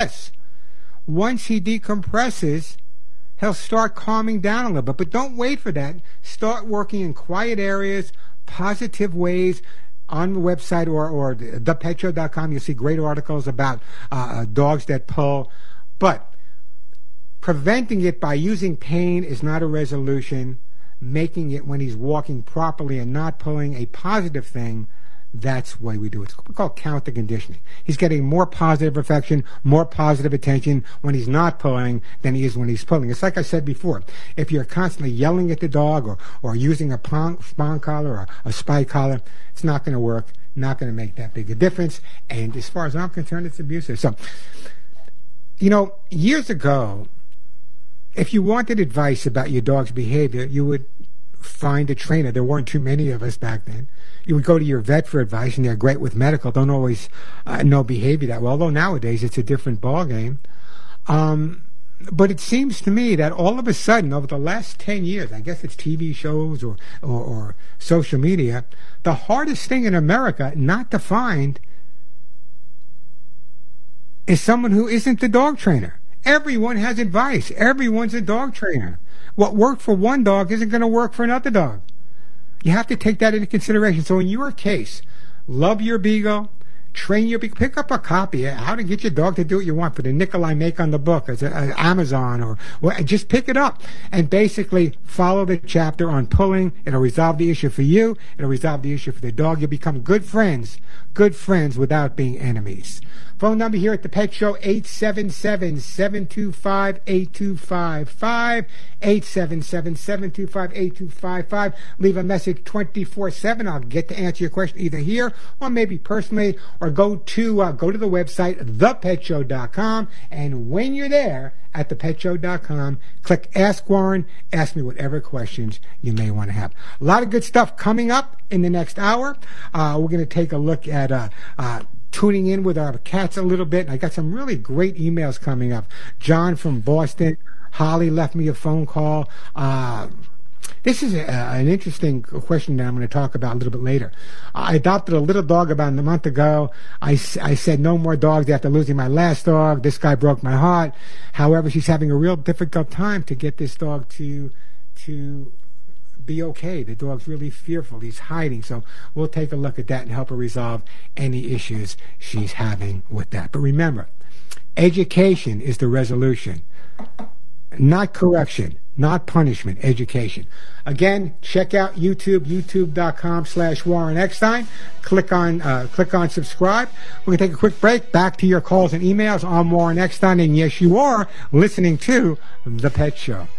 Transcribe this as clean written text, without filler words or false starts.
decompress. Once he decompresses, he'll start calming down a little bit. But don't wait for that. Start working in quiet areas, positive ways. On the website or thepetshow.com, you'll see great articles about dogs that pull. But preventing it by using pain is not a resolution. Making it when he's walking properly and not pulling a positive thing, that's why we do it. It's called counter conditioning. He's getting more positive affection, more positive attention when he's not pulling than he is when he's pulling. It's like I said before. If you're constantly yelling at the dog or using a spawn collar or a spike collar, it's not going to work, not going to make that big a difference. And as far as I'm concerned, it's abusive. So, years ago, if you wanted advice about your dog's behavior, you would find a trainer. There weren't too many of us back then. You would go to your vet for advice, and they're great with medical. Don't always know behavior that well, although nowadays it's a different ballgame. But it seems to me that all of a sudden, over the last 10 years, I guess it's TV shows or social media, the hardest thing in America not to find is someone who isn't the dog trainer. Everyone has advice. Everyone's a dog trainer. What worked for one dog isn't going to work for another dog. You have to take that into consideration. So in your case, love your beagle, train your beagle, pick up a copy, how to get your dog to do what you want for the nickel I make on the book, as Amazon, or just pick it up and basically follow the chapter on pulling. It'll resolve the issue for you. It'll resolve the issue for the dog. You'll become good friends without being enemies. Phone number here at the Pet Show, 877-725-8255, 877-725-8255. Leave a message 24/7. I'll get to answer your question either here or maybe personally, or go to the website, thepetshow.com, and when you're there at thepetshow.com, click Ask Warren. Ask me whatever questions you may want to have. A lot of good stuff coming up in the next hour. We're going to take a look at tuning in with our cats a little bit. I got some really great emails coming up. John from Boston. Holly left me a phone call. This is an interesting question that I'm going to talk about a little bit later. I adopted a little dog about a month ago. I said no more dogs after losing my last dog. This guy broke my heart. However, she's having a real difficult time to get this dog to be okay. The dog's really fearful. He's hiding. So we'll take a look at that and help her resolve any issues she's having with that. But remember, education is the resolution. Not correction, not punishment, education. Again, check out YouTube, youtube.com/Warren Eckstein. Click on subscribe. We're going to take a quick break. Back to your calls and emails. I'm Warren Eckstein, and yes, you are listening to The Pet Show.